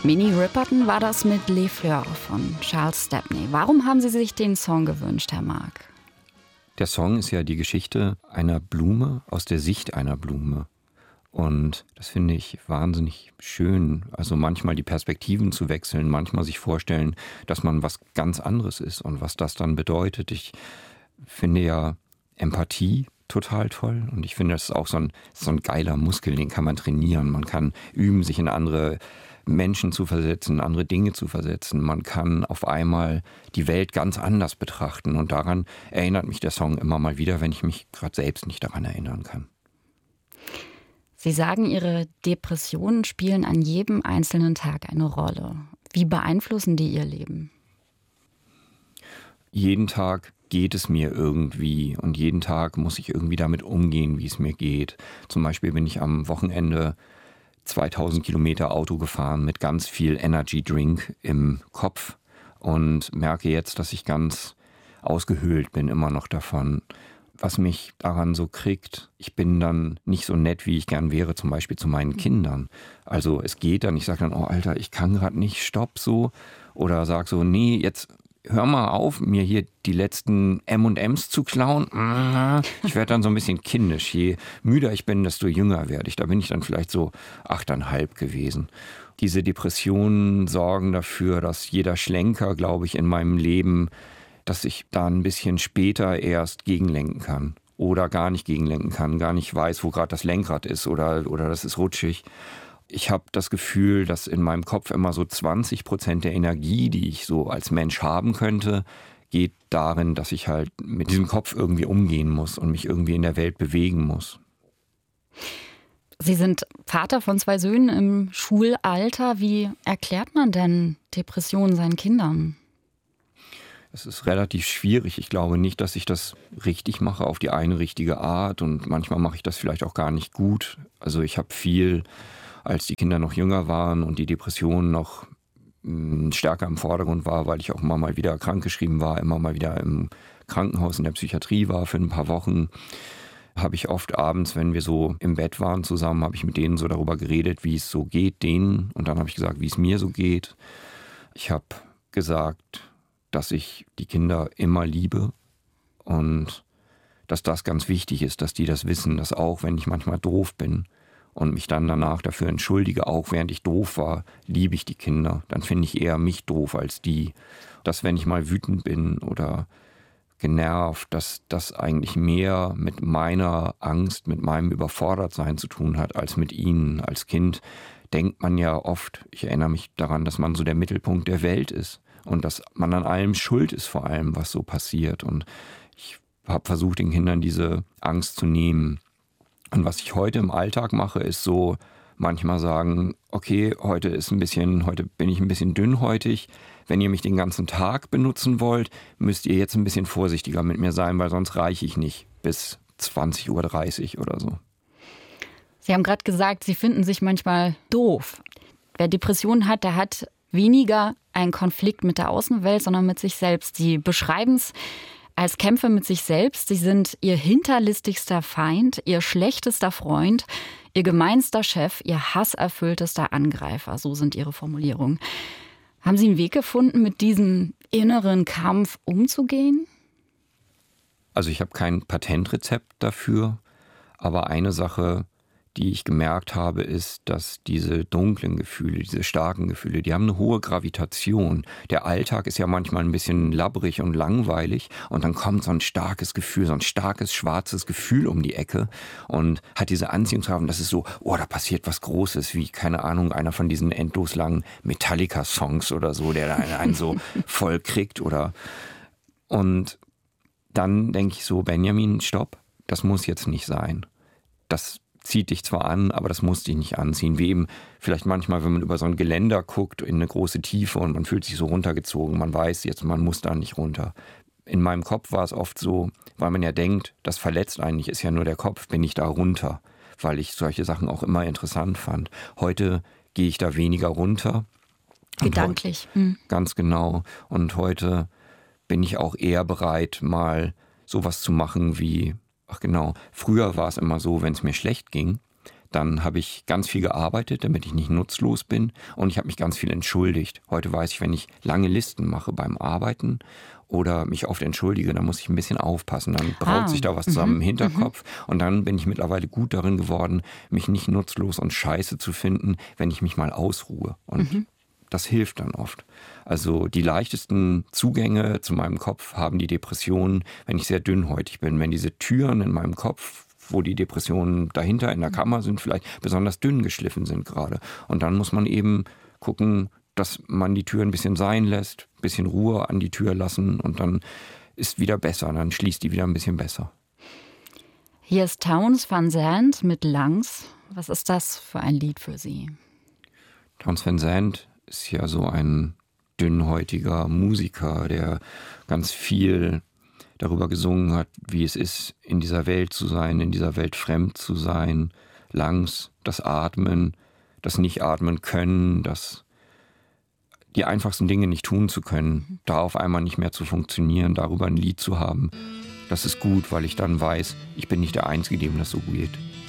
Minnie Riperton war das mit Les Fleurs von Charles Stepney. Warum haben Sie sich den Song gewünscht, Herr Mark? Der Song ist ja die Geschichte einer Blume aus der Sicht einer Blume. Und das finde ich wahnsinnig schön. Also manchmal die Perspektiven zu wechseln, manchmal sich vorstellen, dass man was ganz anderes ist und was das dann bedeutet. Ich finde ja Empathie total toll und ich finde, das ist auch so ein geiler Muskel, den kann man trainieren. Man kann üben, sich in andere Menschen zu versetzen, andere Dinge zu versetzen. Man kann auf einmal die Welt ganz anders betrachten und daran erinnert mich der Song immer mal wieder, wenn ich mich gerade selbst nicht daran erinnern kann. Sie sagen, Ihre Depressionen spielen an jedem einzelnen Tag eine Rolle. Wie beeinflussen die Ihr Leben? Jeden Tag geht es mir irgendwie und jeden Tag muss ich irgendwie damit umgehen, wie es mir geht. Zum Beispiel bin ich am Wochenende 2000 Kilometer Auto gefahren mit ganz viel Energy Drink im Kopf und merke jetzt, dass ich ganz ausgehöhlt bin immer noch davon. Was mich daran so kriegt, ich bin dann nicht so nett, wie ich gern wäre, zum Beispiel zu meinen Kindern. Also es geht dann, ich sage dann, oh Alter, ich kann gerade nicht, stopp so. Oder sag so, nee, jetzt hör mal auf, mir hier die letzten M&Ms zu klauen. Ich werde dann so ein bisschen kindisch. Je müder ich bin, desto jünger werde ich. Da bin ich dann vielleicht so 8,5 gewesen. Diese Depressionen sorgen dafür, dass jeder Schlenker, glaube ich, in meinem Leben, dass ich da ein bisschen später erst gegenlenken kann. Oder gar nicht gegenlenken kann, gar nicht weiß, wo gerade das Lenkrad ist oder das ist rutschig. Ich habe das Gefühl, dass in meinem Kopf immer so 20% der Energie, die ich so als Mensch haben könnte, geht darin, dass ich halt mit diesem Kopf irgendwie umgehen muss und mich irgendwie in der Welt bewegen muss. Sie sind Vater von 2 Söhnen im Schulalter. Wie erklärt man denn Depressionen seinen Kindern? Es ist relativ schwierig. Ich glaube nicht, dass ich das richtig mache auf die eine richtige Art und manchmal mache ich das vielleicht auch gar nicht gut. Also ich habe viel, als die Kinder noch jünger waren und die Depression noch stärker im Vordergrund war, weil ich auch immer mal wieder krankgeschrieben war, immer mal wieder im Krankenhaus in der Psychiatrie war für ein paar Wochen, habe ich oft abends, wenn wir so im Bett waren zusammen, habe ich mit denen so darüber geredet, wie es so geht denen. Und dann habe ich gesagt, wie es mir so geht. Ich habe gesagt, dass ich die Kinder immer liebe und dass das ganz wichtig ist, dass die das wissen, dass auch wenn ich manchmal doof bin und mich dann danach dafür entschuldige, auch während ich doof war, liebe ich die Kinder. Dann finde ich eher mich doof als die. Dass wenn ich mal wütend bin oder genervt, dass das eigentlich mehr mit meiner Angst, mit meinem Überfordertsein zu tun hat, als mit ihnen. Als Kind denkt man ja oft, ich erinnere mich daran, dass man so der Mittelpunkt der Welt ist und dass man an allem schuld ist, vor allem, was so passiert. Und ich habe versucht, den Kindern diese Angst zu nehmen. Und was ich heute im Alltag mache, ist so manchmal sagen, okay, heute bin ich ein bisschen dünnhäutig. Wenn ihr mich den ganzen Tag benutzen wollt, müsst ihr jetzt ein bisschen vorsichtiger mit mir sein, weil sonst reiche ich nicht bis 20:30 Uhr oder so. Sie haben gerade gesagt, Sie finden sich manchmal doof. Wer Depressionen hat, der hat weniger einen Konflikt mit der Außenwelt, sondern mit sich selbst. Sie beschreiben es als Kämpfe mit sich selbst. Sie sind Ihr hinterlistigster Feind, Ihr schlechtester Freund, Ihr gemeinster Chef, Ihr hasserfülltester Angreifer. So sind Ihre Formulierungen. Haben Sie einen Weg gefunden, mit diesem inneren Kampf umzugehen? Also ich habe kein Patentrezept dafür, aber eine Sache, die ich gemerkt habe, ist, dass diese dunklen Gefühle, diese starken Gefühle, die haben eine hohe Gravitation. Der Alltag ist ja manchmal ein bisschen labbrig und langweilig und dann kommt so ein starkes Gefühl, so ein starkes schwarzes Gefühl um die Ecke und hat diese Anziehungskraft und das ist so, oh, da passiert was Großes, wie, keine Ahnung, einer von diesen endlos langen Metallica-Songs oder so, der einen so voll kriegt und dann denke ich so, Benjamin, stopp, das muss jetzt nicht sein. Das zieht dich zwar an, aber das muss dich nicht anziehen. Wie eben vielleicht manchmal, wenn man über so ein Geländer guckt in eine große Tiefe und man fühlt sich so runtergezogen. Man weiß jetzt, man muss da nicht runter. In meinem Kopf war es oft so, weil man ja denkt, das verletzt eigentlich, ist ja nur der Kopf, bin ich da runter, weil ich solche Sachen auch immer interessant fand. Heute gehe ich da weniger runter. Gedanklich. Ganz genau. Und heute bin ich auch eher bereit, mal sowas zu machen wie, ach genau, früher war es immer so, wenn es mir schlecht ging, Dann habe ich ganz viel gearbeitet, damit ich nicht nutzlos bin. Und ich habe mich ganz viel entschuldigt. Heute weiß ich, wenn ich lange Listen mache beim Arbeiten oder mich oft entschuldige, dann muss ich ein bisschen aufpassen. Dann braut sich da was zusammen im Hinterkopf. Und dann bin ich mittlerweile gut darin geworden, mich nicht nutzlos und scheiße zu finden, wenn ich mich mal ausruhe. Und das hilft dann oft. Also die leichtesten Zugänge zu meinem Kopf haben die Depressionen, wenn ich sehr dünnhäutig bin. Wenn diese Türen in meinem Kopf, wo die Depressionen dahinter in der Kammer sind, vielleicht besonders dünn geschliffen sind gerade. Und dann muss man eben gucken, dass man die Tür ein bisschen sein lässt, ein bisschen Ruhe an die Tür lassen und dann ist wieder besser, dann schließt die wieder ein bisschen besser. Hier ist Townes Van Zandt mit Langs. Was ist das für ein Lied für Sie? Townes Van Zandt ist ja so ein dünnhäutiger Musiker, der ganz viel darüber gesungen hat, wie es ist, in dieser Welt zu sein, in dieser Welt fremd zu sein. Langs, das Atmen, das Nicht-Atmen können, die einfachsten Dinge nicht tun zu können, da auf einmal nicht mehr zu funktionieren, darüber ein Lied zu haben. Das ist gut, weil ich dann weiß, ich bin nicht der Einzige, dem das so geht.